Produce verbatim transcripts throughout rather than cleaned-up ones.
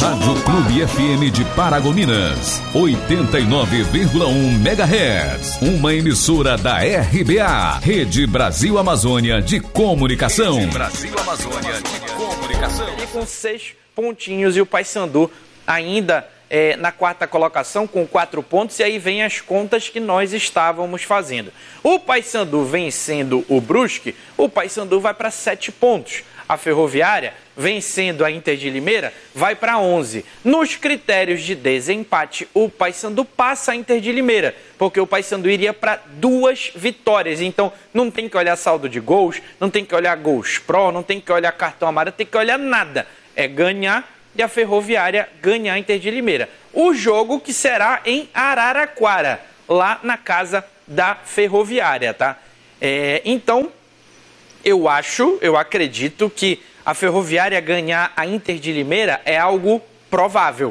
Rádio Clube F M de Paragominas, oitenta e nove vírgula um megahertz. Uma emissora da R B A, Rede Brasil Amazônia de Comunicação. Rede Brasil Amazônia de Comunicação. E com seis pontinhos e o Paysandu ainda é, na quarta colocação com quatro pontos. E aí vem as contas que nós estávamos fazendo. O Paysandu vencendo o Brusque, o Paysandu vai para sete pontos. A Ferroviária, vencendo a Inter de Limeira, vai para onze. Nos critérios de desempate, o Paysandu passa a Inter de Limeira, porque o Paysandu iria para duas vitórias. Então, não tem que olhar saldo de gols, não tem que olhar gols pró, não tem que olhar cartão amarelo, tem que olhar nada. É ganhar e a Ferroviária ganhar a Inter de Limeira. O jogo que será em Araraquara, lá na casa da Ferroviária, tá? É, então... Eu acho, eu acredito que a Ferroviária ganhar a Inter de Limeira é algo provável.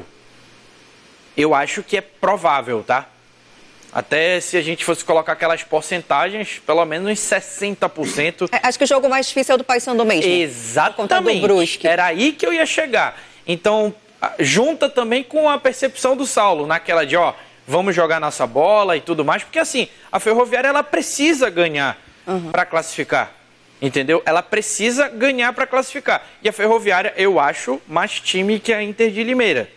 Eu acho que é provável, tá? Até se a gente fosse colocar aquelas porcentagens, pelo menos uns sessenta por cento. É, acho que o jogo mais difícil é o do Paysandu mesmo. Exatamente. Do Brusque. Era aí que eu ia chegar. Então, junta também com a percepção do Saulo, naquela de, ó, vamos jogar nossa bola e tudo mais. Porque assim, a Ferroviária, ela precisa ganhar uhum. para classificar. Entendeu? Ela precisa ganhar para classificar. E a Ferroviária, eu acho, mais time que a Inter de Limeira.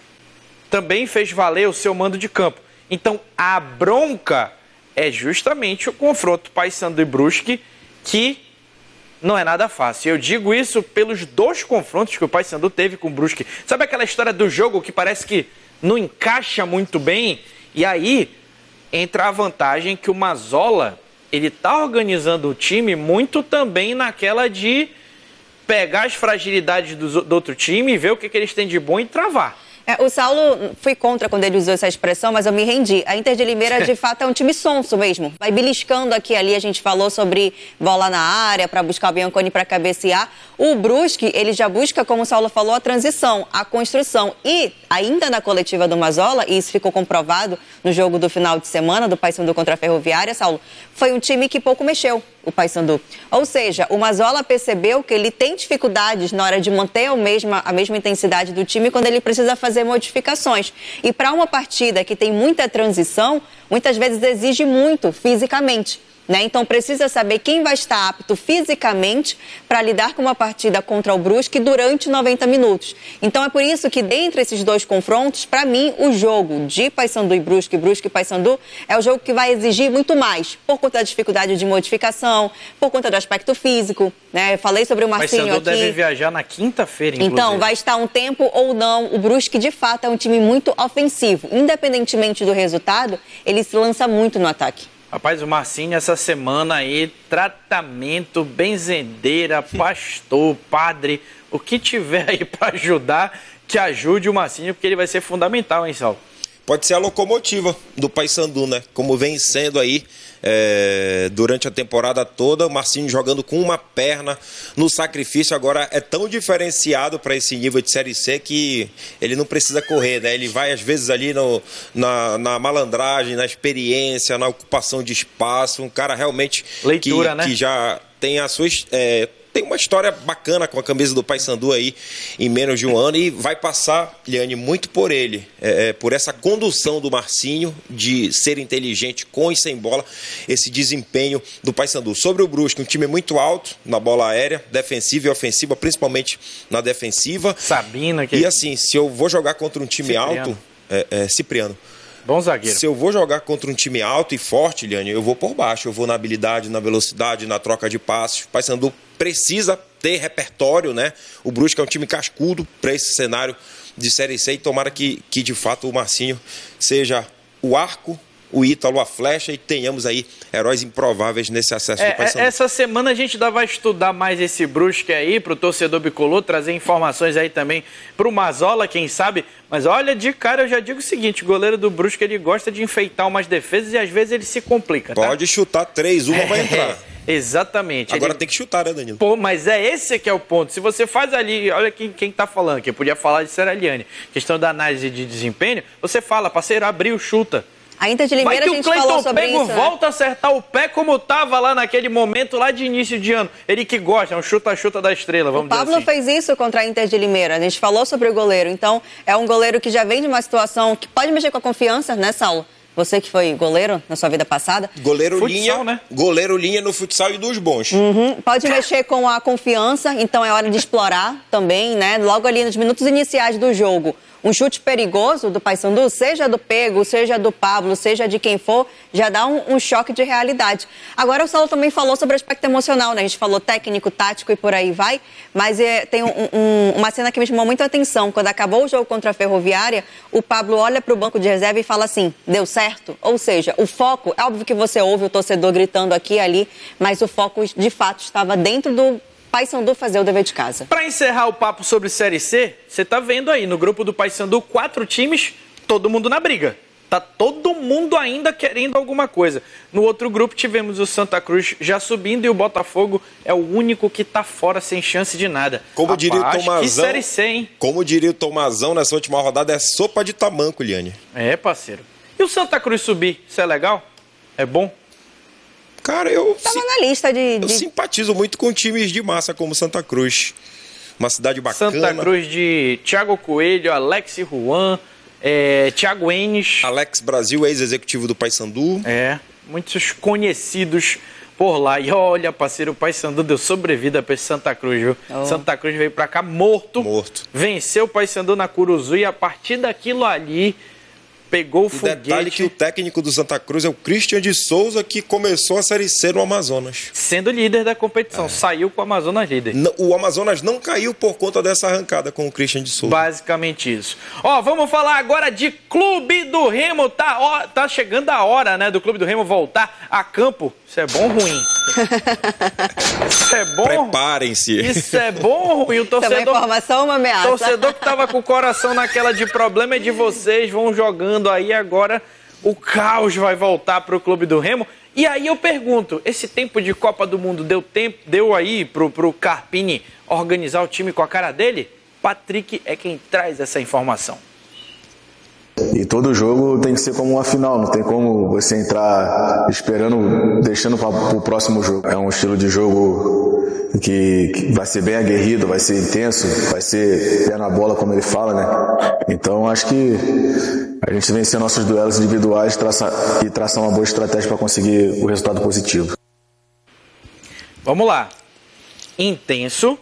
Também fez valer o seu mando de campo. Então, a bronca é justamente o confronto Paysandu e Brusque, que não é nada fácil. Eu digo isso pelos dois confrontos que o Paysandu teve com o Brusque. Sabe aquela história do jogo que parece que não encaixa muito bem? E aí, entra a vantagem que o Mazola... ele está organizando o time muito também naquela de pegar as fragilidades do, do outro time, ver o que, que eles têm de bom e travar. É, o Saulo foi contra quando ele usou essa expressão, mas eu me rendi. A Inter de Limeira, de fato, é um time sonso mesmo. Vai beliscando aqui e ali, a gente falou sobre bola na área para buscar o Bianconi para cabecear. O Brusque, ele já busca, como o Saulo falou, a transição, a construção. E ainda na coletiva do Mazola, e isso ficou comprovado no jogo do final de semana, do Paysandu contra a Ferroviária, Saulo, foi um time que pouco mexeu, o Paysandu. Ou seja, o Mazola percebeu que ele tem dificuldades na hora de manter a mesma, a mesma intensidade do time quando ele precisa fazer modificações. E para uma partida que tem muita transição, muitas vezes exige muito fisicamente. Né? Então precisa saber quem vai estar apto fisicamente para lidar com uma partida contra o Brusque durante noventa minutos. Então é por isso que dentre esses dois confrontos, para mim, o jogo de Paysandu e Brusque, Brusque e Paysandu, é o jogo que vai exigir muito mais, por conta da dificuldade de modificação, por conta do aspecto físico. Né? Eu falei sobre o Marcinho Paysandu aqui. deve viajar na quinta-feira, inclusive. Então, vai estar um tempo ou não. O Brusque, de fato, é um time muito ofensivo. Independentemente do resultado, ele se lança muito no ataque. Rapaz, o Marcinho essa semana aí, tratamento, benzedeira, pastor, padre, o que tiver aí para ajudar, que ajude o Marcinho, porque ele vai ser fundamental, hein, Saulo? Pode ser a locomotiva do Paysandu, né? Como vem sendo aí é, durante a temporada toda, o Marcinho jogando com uma perna no sacrifício. Agora é tão diferenciado para esse nível de Série C que ele não precisa correr, né? Ele vai às vezes ali no, na, na malandragem, na experiência, na ocupação de espaço. Um cara realmente Leitura, que, né? que já tem a sua... É, tem uma história bacana com a camisa do Paysandu aí em menos de um ano e vai passar, Liane, muito por ele, é, é, por essa condução do Marcinho de ser inteligente com e sem bola, esse desempenho do Paysandu. Sobre o Brusque, um time muito alto na bola aérea, defensiva e ofensiva, principalmente na defensiva. Sabina. Que... E assim, se eu vou jogar contra um time Cipriano. alto, é, é, Cipriano. Bom zagueiro. Se eu vou jogar contra um time alto e forte, Liane, eu vou por baixo. Eu vou na habilidade, na velocidade, na troca de passes. O Paysandu precisa ter repertório, né? O Brusque é um time cascudo para esse cenário de Série C e tomara que, que, de fato, o Marcinho seja o arco, o Ítalo, a flecha e tenhamos aí heróis improváveis nesse acesso é, do Paysandu. Essa semana a gente ainda vai estudar mais esse Brusque aí para o torcedor bicolor, trazer informações aí também para o Mazola, quem sabe. Mas olha, de cara eu já digo o seguinte, o goleiro do Brusque ele gosta de enfeitar umas defesas e às vezes ele se complica, tá? Pode chutar três, uma vai entrar. Exatamente. Agora ele... tem que chutar, né, Danilo? Pô, mas é esse que é o ponto. Se você faz ali, olha quem, quem tá falando, que eu podia falar de Seraliane, questão da análise de desempenho, você fala, parceiro, abriu, chuta. A Inter de Limeira, Vai que a gente o Cleiton falou sobre Pego isso, né? volta a acertar o pé como estava lá naquele momento, lá de início de ano. Ele que gosta, é um chuta-chuta da estrela, vamos dizer assim. O Pablo fez isso contra a Inter de Limeira. A gente falou sobre o goleiro. Então, é um goleiro que já vem de uma situação que pode mexer com a confiança, né, Saulo? Você que foi goleiro na sua vida passada. Goleiro futsal, linha, né? Goleiro linha no futsal e dos bons. Uhum. Pode mexer com a confiança, então é hora de explorar também, né? Logo ali nos minutos iniciais do jogo. Um chute perigoso do Paysandu, seja do Pego, seja do Pablo, seja de quem for, já dá um, um choque de realidade. Agora o Saulo também falou sobre o aspecto emocional, né? A gente falou técnico, tático e por aí vai, mas é, tem um, um, uma cena que me chamou muita atenção. Quando acabou o jogo contra a Ferroviária, o Pablo olha para o banco de reserva e fala assim, deu certo? Ou seja, o foco, é óbvio que você ouve o torcedor gritando aqui e ali, mas o foco de fato estava dentro do Paysandu fazer o dever de casa. Para encerrar o papo sobre Série C, você tá vendo aí no grupo do Paysandu, quatro times, todo mundo na briga. Tá todo mundo ainda querendo alguma coisa. No outro grupo tivemos o Santa Cruz já subindo e o Botafogo é o único que tá fora sem chance de nada. Como Rapaz, diria o Tomazão, que Série C, hein? Como diria o Tomazão nessa última rodada, é sopa de tamanco, Liane. É, parceiro. E o Santa Cruz subir, isso é legal? É bom? Cara, eu, Tava na lista de, de... eu simpatizo muito com times de massa como Santa Cruz. Uma cidade bacana. Santa Cruz de Thiago Coelho, Alex Juan, é, Thiago Enes. Alex Brasil, ex-executivo do Paysandu. É, muitos conhecidos por lá. E olha, parceiro, o Paysandu deu sobrevida para esse Santa Cruz, viu? Oh. Santa Cruz veio para cá morto. Morto. Venceu o Paysandu na Curuzu e a partir daquilo ali... Pegou o foguete. Detalhe que o técnico do Santa Cruz é o Christian de Souza, que começou a Série C no Amazonas. Sendo líder da competição, é. Saiu com o Amazonas líder. Não, o Amazonas não caiu por conta dessa arrancada com o Christian de Souza. Basicamente isso. Ó, vamos falar agora de Clube do Remo. Tá, ó, tá chegando a hora, né, do Clube do Remo voltar a campo. Isso é bom ou ruim? Isso é bom? Preparem-se. Isso é bom ou ruim? O torcedor, isso é uma informação ou uma ameaça? O torcedor que tava com o coração naquela de problema é de vocês, vão jogando aí agora. O caos vai voltar pro Clube do Remo. E aí eu pergunto, esse tempo de Copa do Mundo deu tempo, deu aí pro, pro Carpini organizar o time com a cara dele? Patrick é quem traz essa informação. E todo jogo tem que ser como uma final, não tem como você entrar esperando, deixando para o próximo jogo. É um estilo de jogo que, que vai ser bem aguerrido, vai ser intenso, vai ser pé na bola, como ele fala, né? Então acho que a gente vencer nossos duelos individuais traça, e traçar uma boa estratégia para conseguir o resultado positivo. Vamos lá. Intenso.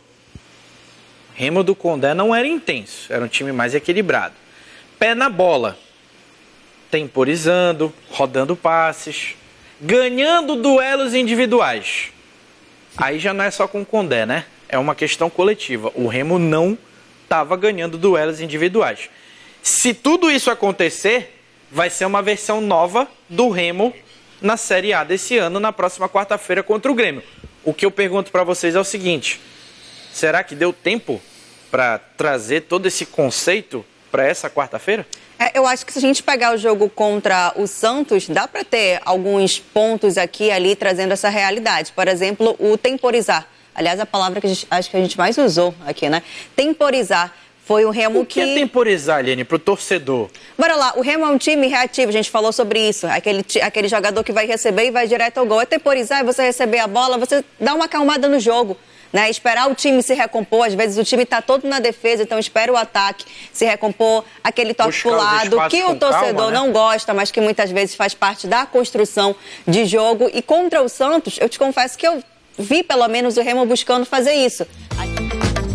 Remo do Condé não era intenso, era um time mais equilibrado. Pé na bola, temporizando, rodando passes, ganhando duelos individuais. Aí já não é só com o Condé, né? É uma questão coletiva. O Remo não estava ganhando duelos individuais. Se tudo isso acontecer, vai ser uma versão nova do Remo na Série A desse ano, na próxima quarta-feira contra o Grêmio. O que eu pergunto para vocês é o seguinte, será que deu tempo para trazer todo esse conceito para essa quarta-feira? É, eu acho que se a gente pegar o jogo contra o Santos, dá para ter alguns pontos aqui e ali trazendo essa realidade. Por exemplo, o temporizar. Aliás, a palavra que a gente, acho que a gente mais usou aqui, né? Temporizar. Foi o Remo o que... que... é temporizar, Aline, pro torcedor? Bora lá, o Remo é um time reativo, a gente falou sobre isso. Aquele, aquele jogador que vai receber e vai direto ao gol. É temporizar, é você receber a bola, você dá uma acalmada no jogo. Né, esperar o time se recompor, às vezes o time está todo na defesa, então espera o ataque se recompor, aquele toque pro lado, que o torcedor calma, né? não gosta, mas que muitas vezes faz parte da construção de jogo. E contra o Santos, eu te confesso que eu vi pelo menos o Remo buscando fazer isso.